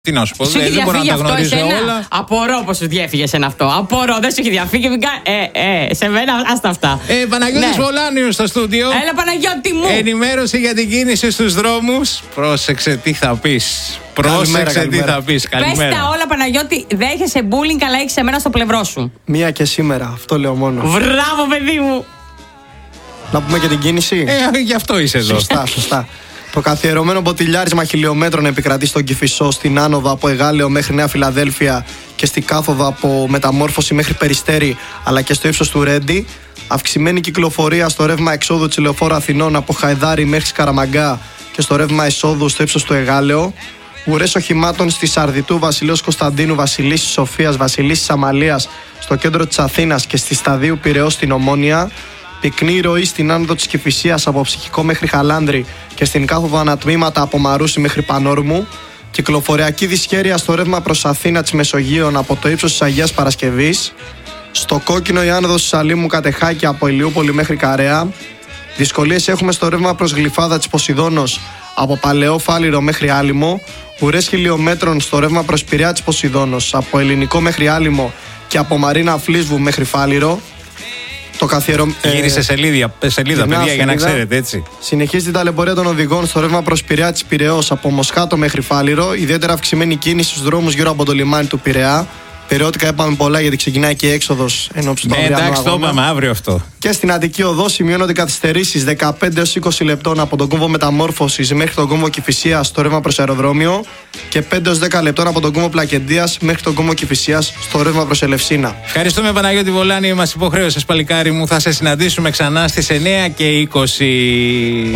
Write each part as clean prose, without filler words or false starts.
Τι να σου πω, δεν μπορώ να τα γνωρίζω όλα. Απορώ πως σου διέφυγε εσένα αυτό. Απορώ, δεν σου έχει διαφύγει. Σε μένα, άστα αυτά. Παναγιώτης Βολάνιος στο στούντιο. Έλα, Παναγιώτη μου. Ενημέρωση για την κίνηση στους δρόμους. Πρόσεξε τι θα πεις. Πρόσεξε τι θα πεις. Καλημέρα. Πες τα όλα, Παναγιώτη. Δέχεσαι bullying, αλλά έχεις εμένα στο πλευρό σου. Μία και σήμερα, αυτό λέω μόνο. Μπράβο, παιδί μου. Να πούμε και την κίνηση. Γι' αυτό είσαι εδώ. Σωστά. Το καθιερωμένο μποτιλιάρισμα χιλιόμετρων επικρατεί στον Κηφισό, στην άνοδο από Εγάλεο μέχρι Νέα Φιλαδέλφια και στην κάθοδο από Μεταμόρφωση μέχρι Περιστέρι, αλλά και στο ύψος του Ρέντι. Αυξημένη κυκλοφορία στο ρεύμα εξόδου της Λεωφόρου Αθηνών από Χαϊδάρι μέχρι Σκαραμαγκά και στο ρεύμα εισόδου στο ύψος του Εγάλεο. Ουρές οχημάτων στη Σαρδιτού, Βασιλέως Κωνσταντίνου, Βασιλίσσης Σοφίας, Βασιλίσσης Αμαλίας στο κέντρο της Αθήνας και στη Σταδίου Πειραιώς στην Ομόνια. Πυκνή ροή στην άνοδο της Κηφισίας από Ψυχικό μέχρι Χαλάνδρη και στην κάθοδο ανατμήματα από Μαρούσι μέχρι Πανόρμου. Κυκλοφοριακή δυσχέρεια στο ρεύμα προς Αθήνα της Μεσογείων από το ύψος της Αγίας Παρασκευής. Στο κόκκινο η άνοδος της Αλήμου Κατεχάκη από Ηλιούπολη μέχρι Καρέα. Δυσκολίες έχουμε στο ρεύμα προς Γλυφάδα της Ποσειδώνος από Παλαιό Φάληρο μέχρι Άλυμο. Ουρές χιλιόμετρων στο ρεύμα προς Πειραιά της Ποσειδώνος από Ελληνικό μέχρι Άλυμο και από Μαρίνα Φλίσβου μέχρι Φάληρο. Γύρισε σελίδα, παιδιά, για να ξέρετε, έτσι. Συνεχίζει την ταλαιπωρία των οδηγών στο ρεύμα προς Πειραιά της Πειραιώς από Μοσχάτο μέχρι Φάληρο. Ιδιαίτερα αυξημένη κίνηση στους δρόμους γύρω από το λιμάνι του Πειραιά. Περιοδικά είπαμε πολλά γιατί ξεκινάει και η έξοδος ενόψει του αυριανού αγώνα. Εντάξει, το είπαμε αύριο αυτό. Και στην Αττική Οδό σημειώνονται καθυστερήσεις 15 έως 20 λεπτών από τον κόμβο Μεταμόρφωσης μέχρι τον κόμβο Κηφισίας στο ρεύμα προς αεροδρόμιο και 5 έως 10 λεπτών από τον κόμβο Πλακεντίας μέχρι τον κόμβο Κηφισίας στο ρεύμα προς Ελευσίνα. Ευχαριστούμε, Παναγιώτη Βολάνη, μας υποχρέωσες, παλικάρι μου. Θα σε συναντήσουμε ξανά στις 9 και 20.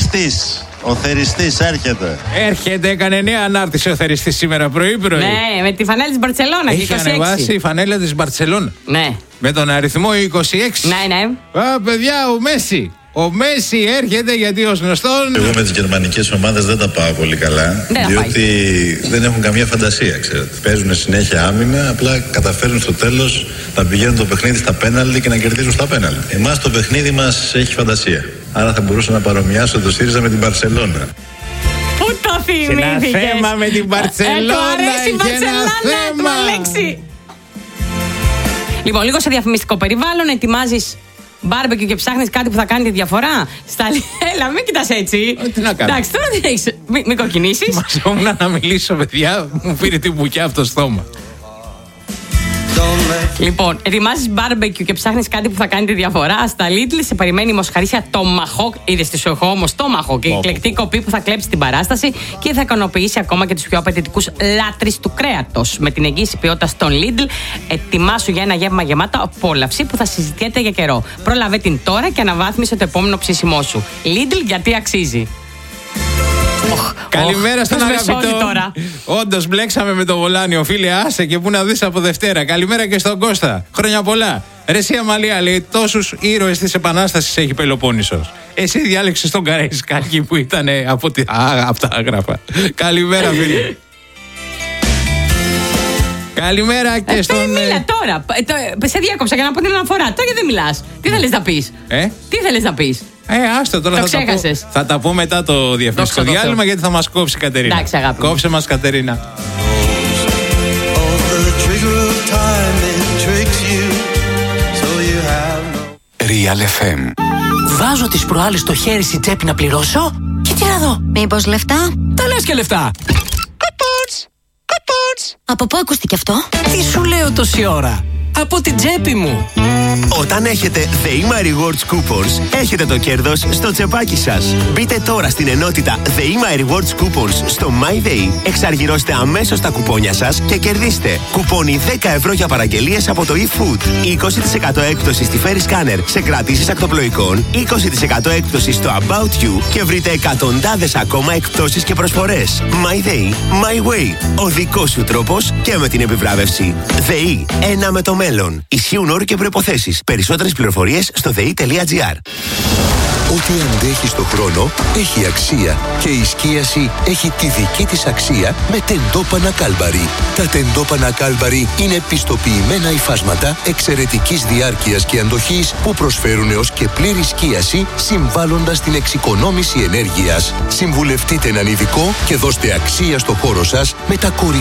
Ο θεριστής έρχεται. Έκανε νέα ανάρτηση ο θεριστής σήμερα πρωί. Ναι, με τη φανέλα της Μπαρτσελώνα. Έχει ανεβάσει η φανέλα της Μπαρτσελώνα. Ναι. Με τον αριθμό 26. Ναι. Παιδιά, ο Μέση. Ο Μέση έρχεται γιατί ως γνωστόν. Εγώ με τις γερμανικές ομάδες δεν τα πάω πολύ καλά. Διότι δεν έχουν καμία φαντασία, ξέρετε. Παίζουν συνέχεια άμυνα, απλά καταφέρουν στο τέλος να πηγαίνουν το παιχνίδι στα πέναλτι και να κερδίζουν στα πέναλτι. Εμάς το παιχνίδι μας έχει φαντασία. Άρα θα μπορούσα να παρομοιάσω το ΣΥΡΙΖΑ με την Μπαρσελόνα. Πού το θυμήθηκες? Ένα θέμα με την Μπαρσελόνα. Του αρέσει η Μπαρσελόνα, Αλέξη. Λοιπόν, λίγο σε διαφημιστικό περιβάλλον, ετοιμάζεις μπάρμπεκιου και ψάχνεις κάτι που θα κάνει τη διαφορά. Έλα, μην κοιτάς έτσι. Τι να κάνω. Εντάξει, τώρα τι έχεις. Μην κοκκινήσεις. Μαζόμουν να μιλήσω, παιδιά. Μου πήρε την μπουκιά από το στόμα. Λοιπόν, ετοιμάζεις μπάρμπεκιου και ψάχνεις κάτι που θα κάνει τη διαφορά. Στα Lidl σε περιμένει η μοσχαρίσια Tomahawk. Είδες τη σου έχω όμως Tomahawk. Η εκλεκτή κοπή που θα κλέψει την παράσταση και θα ικανοποιήσει ακόμα και τους πιο απαιτητικούς λάτρεις του κρέατος. Με την εγγύηση ποιότητας των Lidl, ετοιμάσου για ένα γεύμα γεμάτο απόλαυση που θα συζητιέται για καιρό. Πρόλαβε την τώρα και αναβάθμισε το επόμενο ψήσιμό σου. Lidl, γιατί αξίζει. Καλημέρα στον αγαπητό. Όντως μπλέξαμε με το Βολάνιο, φίλε, άσε και πού να δεις από Δευτέρα. Καλημέρα και στον Κώστα. Χρόνια πολλά. Ρε εσύ Αμαλία, λέει, τόσους ήρωες της Επανάστασης έχει Πελοπόννησος. Εσύ διάλεξες τον Καραϊσκάκη που ήταν από τα άγραφα. Καλημέρα, φίλε. Καλημέρα και στον. Μίλα τώρα. Σε διάκοψα για να πω την αναφορά. Τώρα γιατί δεν μιλάς. Τι θέλεις να πεις? Τι θέλεις να πεις? Άστο τώρα, θα τα πω μετά το διαφημιστικό διάλειμμα γιατί θα μας κόψει η Κατερίνα. Εντάξει, αγάπη. Κόψε μας, Κατερίνα. Real FM. Βάζω τις προάλλες το χέρι στη τσέπη να πληρώσω και τι να δω. Μήπως λεφτά? Τα λες και λεφτά. Από πού ακούστηκε αυτό? Τι σου λέω τόση ώρα? Από την τσέπη μου. Όταν έχετε The My Rewards Coupons, έχετε το κέρδος στο τσεπάκι σας. Μπείτε τώρα στην ενότητα The My Rewards Coupons στο MyDay, εξαργυρώστε αμέσως τα κουπόνια σας και κερδίστε κουπόνι 10 ευρώ για παραγγελίες από το eFood, 20% έκπτωση στη Ferry Scanner σε κρατήσεις ακτοπλοϊκών, 20% έκπτωση στο About You και βρείτε εκατοντάδες ακόμα εκπτώσεις και προσφορές. MyDay, My Way. Ο δικός σου τρόπος και με την επιβράβευση. ΔΕΗ, ένα με το μέλλον. Ισχύουν όροι και προϋποθέσεις. Περισσότερες πληροφορίες στο dei.gr. Ό,τι αντέχει στο χρόνο έχει αξία και η σκίαση έχει τη δική της αξία με τεντόπανα Κάλμπαρι. Τα τεντόπανα Κάλμπαρι είναι πιστοποιημένα υφάσματα εξαιρετικής διάρκειας και αντοχής που προσφέρουν έως και πλήρη σκίαση, συμβάλλοντας στην εξοικονόμηση ενέργειας. Συμβουλευτείτε έναν ειδικό και δώστε αξία στο χώρο σας με τα κορυφαία